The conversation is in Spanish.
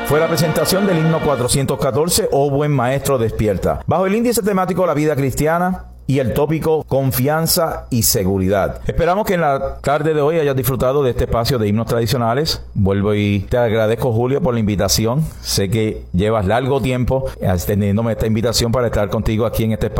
Fue la presentación del himno 414, Oh Buen Maestro Despierta, bajo el índice temático La Vida Cristiana y el tópico Confianza y Seguridad. Esperamos que en la tarde de hoy hayas disfrutado de este espacio de himnos tradicionales. Vuelvo y te agradezco, Julio, por la invitación. Sé que llevas largo tiempo extendiéndome esta invitación para estar contigo aquí en este espacio.